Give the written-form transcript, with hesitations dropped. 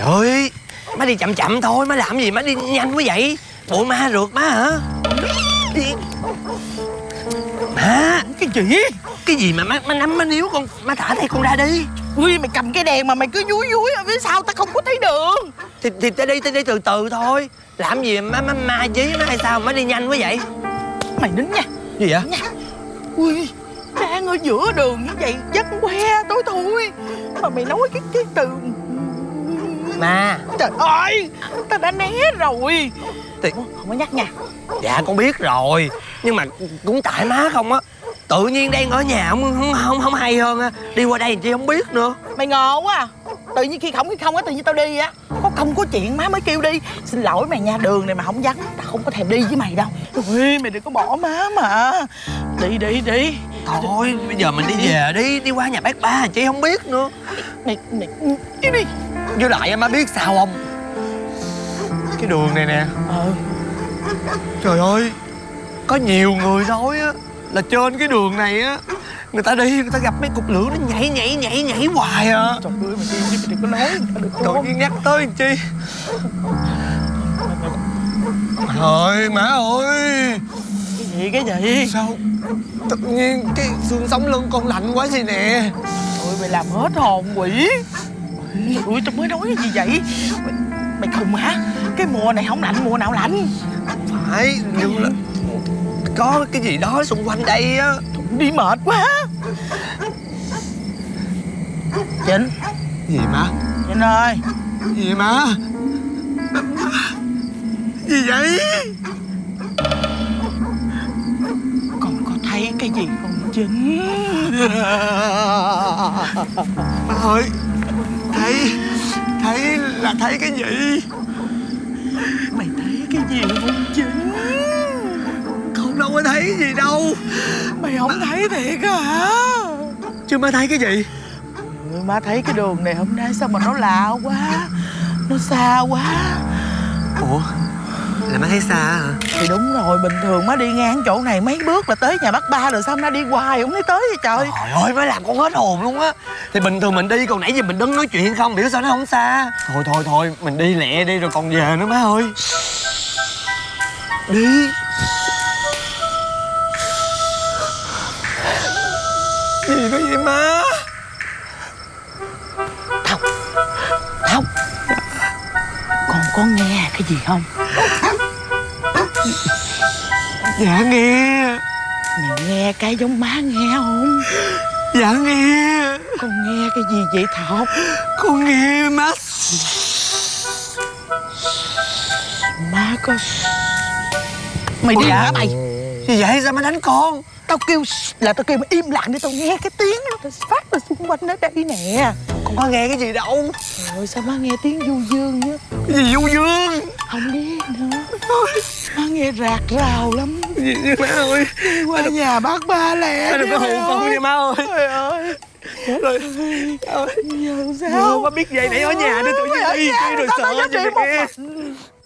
ơi, má đi chậm chậm thôi, má làm gì má đi nhanh quá vậy? Bộ ma rượt má hả? Má, Cái gì? cái gì mà má nắm má níu con, má thả tay con ra đi. Ui, mày cầm cái đèn mà mày cứ dúi dúi ở phía sau, tao không có thấy đường. Thì tới đi từ từ thôi. Làm gì má ma chí má hay sao má đi nhanh quá vậy? Mày nín nha. Gì vậy? Nha. Ui, đang ở giữa đường như vậy, vắt que tối thui. Mà mày nói cái từ Ma. trời ơi, tao đã né rồi. Thì... không có nhắc nha. Dạ con biết rồi, nhưng mà cũng tại má không á. Tự nhiên đang ở nhà không hay hơn á. Đi qua đây chị không biết nữa. Mày ngờ quá à. Tự nhiên khi không á, tự nhiên tao đi á. Có công có chuyện má mới kêu đi. Xin lỗi mày nha, đường này mà không vắng tao không có thèm đi với mày đâu. Ui, mày đừng có bỏ má mà. Đi. Thôi bây giờ mình đi về đi qua nhà bác ba chị không biết nữa. Mày đi. Với lại má biết sao không? Cái đường này nè. Trời ơi, có nhiều người nói á là trên cái đường này á người ta đi người ta gặp mấy cục lửa nó nhảy hoài à. Trời ơi, mày đi mày đừng có nói. Trời ơi, nhắc tới làm chi. Trời má ơi. Cái gì? Sao tự nhiên cái xương sống lưng con lạnh quá gì nè. Ôi mày làm hết hồn quỷ. Ui tao mới nói cái gì vậy? Mày khùng hả? Cái mùa này không lạnh, mùa nào lạnh? Phải, nhưng là có cái gì đó xung quanh đây á. Đi mệt quá. Trinh. Gì má? Trinh ơi. Gì má? Gì vậy? Con có thấy cái gì không Trinh? Má ơi, thấy là thấy cái gì? Mày thấy cái gì không Trinh? Con đâu có thấy gì đâu. Mày không thấy thiệt hả? Chứ má thấy cái gì? Má thấy cái đường này hôm nay sao mà nó lạ quá. Nó xa quá. Ủa, là má thấy xa hả? Thì đúng rồi, bình thường má đi ngang chỗ này mấy bước là tới nhà bác ba rồi, sao má đi hoài không thấy tới vậy trời? Trời ơi, má làm con hết hồn luôn á. Thì bình thường mình đi, còn nãy giờ mình đứng nói chuyện không, biểu sao nó không xa. Thôi, mình đi lẹ đi rồi còn về nữa má ơi. Đi. Gì đó vậy má? Tao con có nghe cái gì không? Dạ nghe. Mày nghe cái giống má nghe không? Dạ nghe. Con nghe cái gì vậy Thảo? Con nghe má. Má có... Mày đi hả mày? Gì vậy, sao má đánh con? Tao kêu là tao kêu mày im lặng để tao nghe cái tiếng nó phát ra xung quanh ở đây nè. Con có nghe cái gì đâu. Trời ơi, sao má nghe tiếng du dương á? Cái gì du dương? Không biết nữa. Má nghe rạc rào lắm. Gì vậy má ơi? Đi qua nhà bác ba lẹ. Má đừng có hù con nha má ơi. Trời ơi. Rồi, Giờ sao? má biết vậy nãy ở nhà đi, tự nhiên đi rồi sợ cho gì đi một nè. mình.